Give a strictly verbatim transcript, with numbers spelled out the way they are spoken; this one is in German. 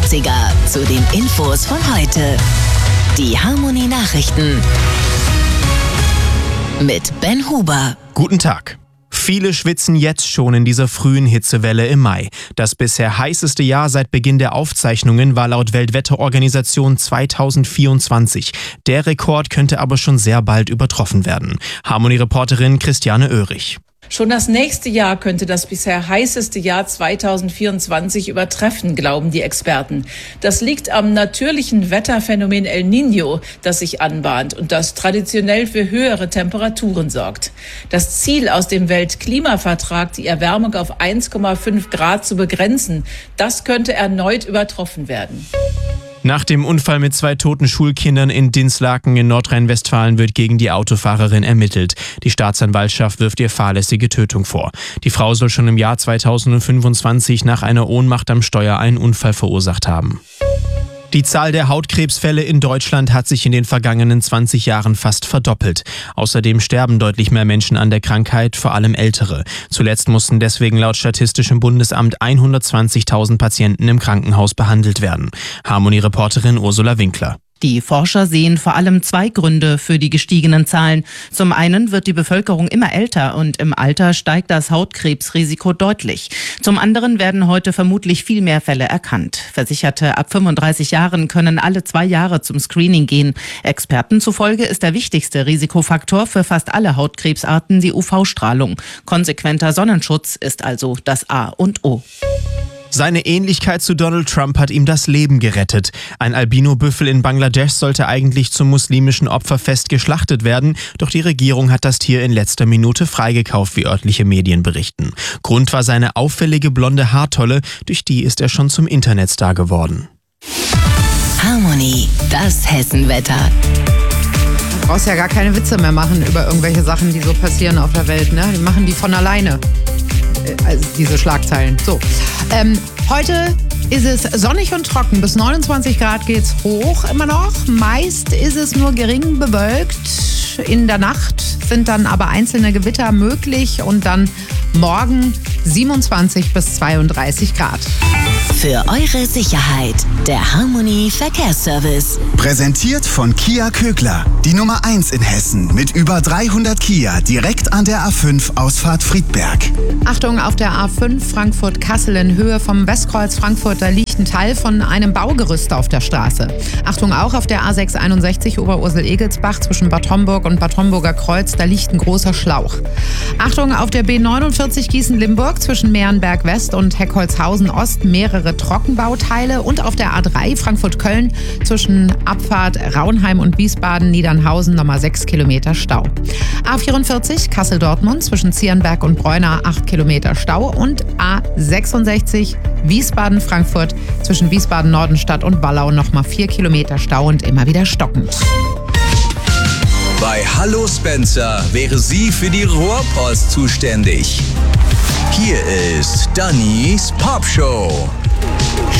neunziger zu den Infos von heute. Die Harmony Nachrichten mit Ben Huber. Guten Tag. Viele schwitzen jetzt schon in dieser frühen Hitzewelle im Mai. Das bisher heißeste Jahr seit Beginn der Aufzeichnungen war laut Weltwetterorganisation zweitausendvierundzwanzig. Der Rekord könnte aber schon sehr bald übertroffen werden. Harmony-Reporterin Christiane Oehrig. Schon das nächste Jahr könnte das bisher heißeste Jahr zweitausendvierundzwanzig übertreffen, glauben die Experten. Das liegt am natürlichen Wetterphänomen El Niño, das sich anbahnt und das traditionell für höhere Temperaturen sorgt. Das Ziel aus dem Weltklimavertrag, die Erwärmung auf eins Komma fünf Grad zu begrenzen, das könnte erneut übertroffen werden. Nach dem Unfall mit zwei toten Schulkindern in Dinslaken in Nordrhein-Westfalen wird gegen die Autofahrerin ermittelt. Die Staatsanwaltschaft wirft ihr fahrlässige Tötung vor. Die Frau soll schon im Jahr zweitausendfünfundzwanzig nach einer Ohnmacht am Steuer einen Unfall verursacht haben. Die Zahl der Hautkrebsfälle in Deutschland hat sich in den vergangenen zwanzig Jahren fast verdoppelt. Außerdem sterben deutlich mehr Menschen an der Krankheit, vor allem Ältere. Zuletzt mussten deswegen laut Statistischem Bundesamt hundertzwanzigtausend Patienten im Krankenhaus behandelt werden. Harmony-Reporterin Ursula Winkler. Die Forscher sehen vor allem zwei Gründe für die gestiegenen Zahlen. Zum einen wird die Bevölkerung immer älter und im Alter steigt das Hautkrebsrisiko deutlich. Zum anderen werden heute vermutlich viel mehr Fälle erkannt. Versicherte ab fünfunddreißig Jahren können alle zwei Jahre zum Screening gehen. Experten zufolge ist der wichtigste Risikofaktor für fast alle Hautkrebsarten die U V-Strahlung. Konsequenter Sonnenschutz ist also das A und O. Seine Ähnlichkeit zu Donald Trump hat ihm das Leben gerettet. Ein Albino-Büffel in Bangladesch sollte eigentlich zum muslimischen Opferfest geschlachtet werden, doch die Regierung hat das Tier in letzter Minute freigekauft, wie örtliche Medien berichten. Grund war seine auffällige blonde Haartolle, durch die ist er schon zum Internetstar geworden. Harmony, das Hessenwetter. Du brauchst ja gar keine Witze mehr machen über irgendwelche Sachen, die so passieren auf der Welt, ne? Die machen die von alleine. Also diese Schlagzeilen. So, ähm, heute ist es sonnig und trocken. Bis neunundzwanzig Grad geht's hoch immer noch. Meist ist es nur gering bewölkt. In der Nacht sind dann aber einzelne Gewitter möglich und dann morgen siebenundzwanzig bis zweiunddreißig Grad. Für eure Sicherheit, der Harmony Verkehrsservice. Präsentiert von Kia Kögler, die Nummer eins in Hessen mit über dreihundert Kia direkt an der A fünf Ausfahrt Friedberg. Achtung, auf der A fünf Frankfurt-Kassel in Höhe vom Westkreuz Frankfurt, da liegt ein Teil von einem Baugerüst auf der Straße. Achtung auch auf der A sechs einundsechzig Oberursel-Egelsbach zwischen Bad Homburg und Bad Homburger Kreuz, da liegt ein großer Schlauch. Achtung auf der B neunundvierzig Gießen-Limburg zwischen Mehrenberg West und Heckholzhausen Ost, mehrere Trockenbauteile und auf der A drei Frankfurt-Köln zwischen Abfahrt Raunheim und Wiesbaden-Niedernhausen nochmal sechs Kilometer Stau. A vierundvierzig Kassel-Dortmund zwischen Ziernberg und Bräuna acht Kilometer Stau und A sechsundsechzig Wiesbaden-Frankfurt zwischen Wiesbaden-Nordenstadt und Wallau nochmal vier Kilometer Stau und immer wieder stockend. Bei Hallo Spencer wäre sie für die Rohrpost zuständig. Hier ist Dannys Popshow.